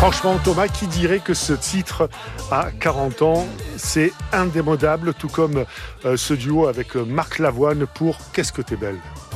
Franchement, Thomas, qui dirait que ce titre à 40 ans, c'est indémodable, tout comme ce duo avec Marc Lavoine pour Qu'est-ce que t'es belle.